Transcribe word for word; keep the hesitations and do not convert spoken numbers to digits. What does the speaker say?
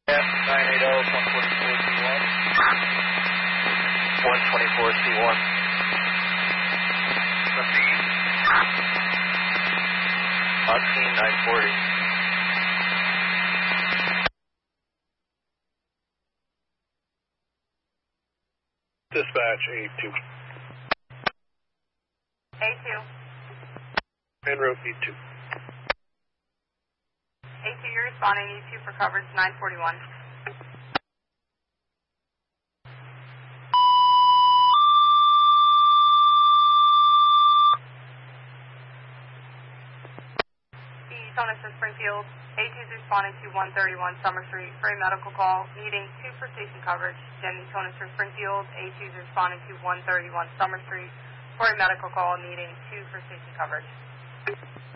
F nine eighty, one twenty-four C one. one twenty-four C one. Proceed. Oxine nine forty. Dispatch A two. A two. En route E two. A two, you're responding E two for coverage nine forty-one. East to Springfield. A two is responding to one thirty-one Summer Street for a medical call needing two for station coverage. Denny Tonis for Springfield. A two is responding to one thirty-one Summer Street for a medical call needing two for station coverage.